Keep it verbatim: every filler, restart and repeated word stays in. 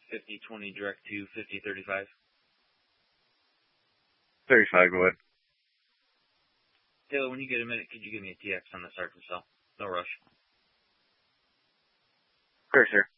fifty twenty direct to fifty thirty-five. thirty-five, go ahead. Taylor, when you get a minute, could you give me a T X on the Sergeant cell? No rush. Sure, sir.